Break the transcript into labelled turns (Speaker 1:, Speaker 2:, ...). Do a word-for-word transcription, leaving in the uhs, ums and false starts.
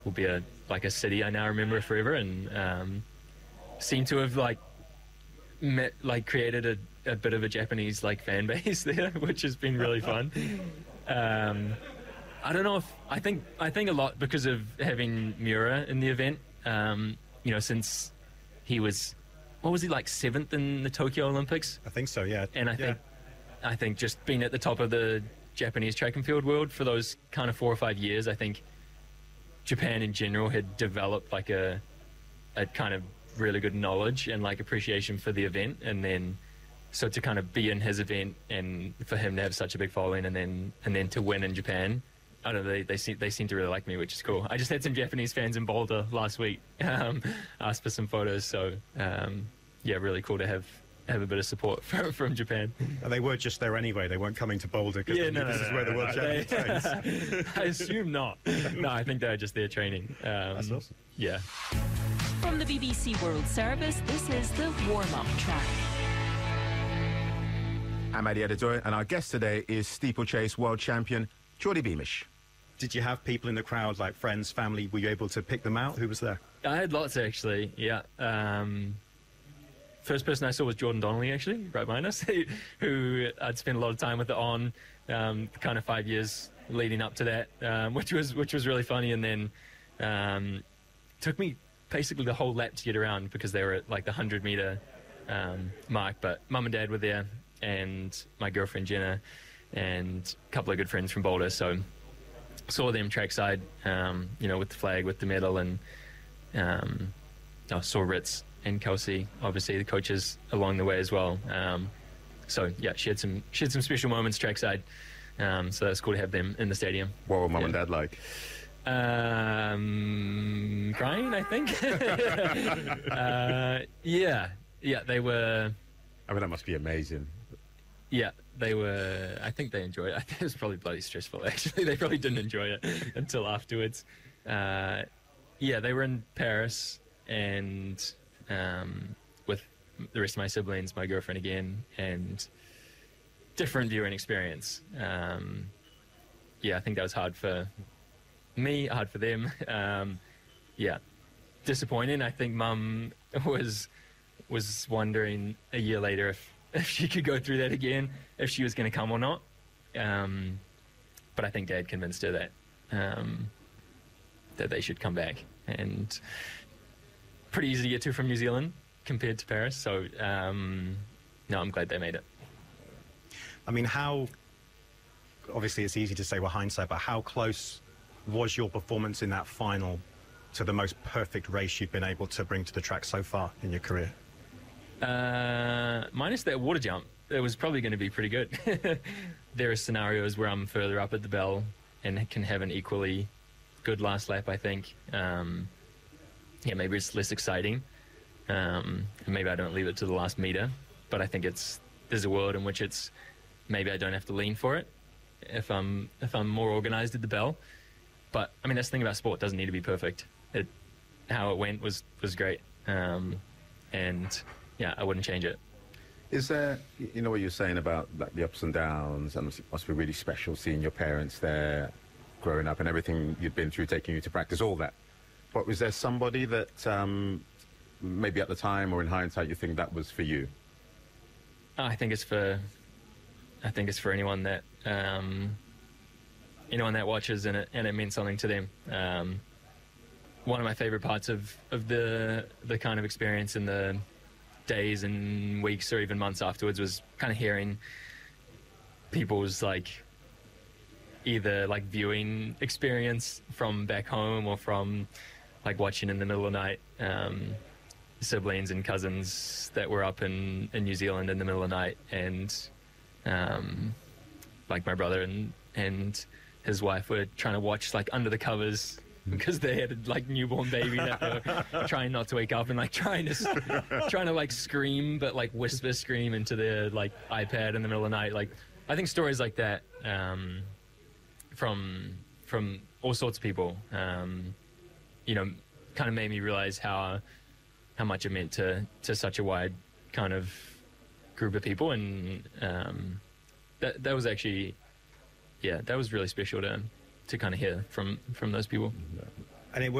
Speaker 1: will be a like a city I now remember forever, and um, seem to have like met like created a, a bit of a Japanese like fan base there, which has been really fun. Um, I don't know if I think I think a lot because of having Miura in the event. Um, you know, since he was, what was he, like seventh in the Tokyo Olympics?
Speaker 2: I think so, yeah.
Speaker 1: And I
Speaker 2: yeah.
Speaker 1: think I think just being at the top of the Japanese track and field world for those kind of four or five years, I think Japan in general had developed like a a kind of really good knowledge and like appreciation for the event, and then so to kind of be in his event and for him to have such a big following, and then and then to win in Japan. I don't know, they, they, seem, they seem to really like me, which is cool. I just had some Japanese fans in Boulder last week, um, asked for some photos, so um, yeah, really cool to have have a bit of support from, from Japan.
Speaker 2: And they were just there anyway, they weren't coming to Boulder because
Speaker 1: yeah, no,
Speaker 2: this
Speaker 1: no,
Speaker 2: is
Speaker 1: no,
Speaker 2: where
Speaker 1: no,
Speaker 2: the World
Speaker 1: no,
Speaker 2: Champions
Speaker 1: they,
Speaker 2: trains.
Speaker 1: I assume not. No, I think they were just there training. Um,
Speaker 2: That's awesome.
Speaker 1: Yeah.
Speaker 3: From the B B C World Service, this is the warm-up track.
Speaker 4: I'm Adi Adedoye, and our guest today is steeplechase world champion Geordie Beamish.
Speaker 2: Did you have people in the crowd, like friends, family? Were you able to pick them out? Who was there?
Speaker 1: I had lots, actually, yeah. Um, first person I saw was Jordan Donnelly, actually, right behind us, who I'd spent a lot of time with it on, um, kind of five years leading up to that, um, which was which was really funny. And then um, took me basically the whole lap to get around because they were at like the one hundred metre um, mark. But mum and dad were there, and my girlfriend Jenna, and a couple of good friends from Boulder, so saw them trackside, um, you know, with the flag, with the medal, and um, I saw Ritz and Kelsey, obviously the coaches along the way as well. Um, so yeah, she had some she had some special moments trackside. Um, so that's cool to have them in the stadium.
Speaker 4: What were mum
Speaker 1: Yeah.
Speaker 4: and dad like?
Speaker 1: Um, crying, I think. uh, yeah, yeah, they were.
Speaker 4: I mean, that must be amazing.
Speaker 1: Yeah, they were. I think they enjoyed it. I think it was probably bloody stressful, actually. They probably didn't enjoy it until afterwards. Uh, yeah, they were in Paris, and um, with the rest of my siblings, my girlfriend again, and different viewing experience. Um, yeah, I think that was hard for me, hard for them. Um, yeah, disappointing. I think Mum was was wondering a year later if. if she could go through that again, if she was going to come or not. Um, but I think Dad convinced her that um, that they should come back. And pretty easy to get to from New Zealand compared to Paris. So, um, no, I'm glad they made it.
Speaker 2: I mean, how... Obviously, it's easy to say with hindsight, but how close was your performance in that final to the most perfect race you've been able to bring to the track so far in your career?
Speaker 1: Uh, minus that water jump, it was probably going to be pretty good. There are scenarios where I'm further up at the bell and can have an equally good last lap, I think. Um, yeah, maybe it's less exciting. Um, and maybe I don't leave it to the last meter. But I think it's there's a world in which it's maybe I don't have to lean for it if I'm if I'm more organised at the bell. But I mean, that's the thing about sport; it doesn't need to be perfect. It, how it went was was great, um, and. Yeah, I wouldn't change it.
Speaker 4: Is there, you know what you're saying about like, the ups and downs, and it must be really special seeing your parents there growing up and everything you'd been through, taking you to practice, all that. But was there somebody that um, maybe at the time or in hindsight you think that was for you?
Speaker 1: I think it's for, I think it's for anyone that, um, anyone that watches and it, and it means something to them. Um, one of my favorite parts of, of the the kind of experience in the days and weeks or even months afterwards was kind of hearing people's like either like viewing experience from back home or from like watching in the middle of the night, um, siblings and cousins that were up in, in New Zealand in the middle of the night, and um, like my brother and and his wife were trying to watch like under the covers because they had a like newborn baby that they were trying not to wake up and like trying to trying to like scream but like whisper scream into their like iPad in the middle of the night. Like I think stories like that um, from from all sorts of people, um, you know, kind of made me realize how how much it meant to to such a wide kind of group of people, and um, that that was actually yeah that was really special to to kind of hear from from those people.
Speaker 2: And it